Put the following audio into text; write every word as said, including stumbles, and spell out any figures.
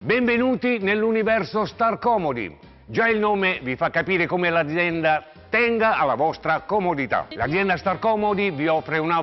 Benvenuti nell'universo Star Comodi. Già il nome vi fa capire come l'azienda tenga alla vostra comodità. L'azienda Star Comodi vi offre una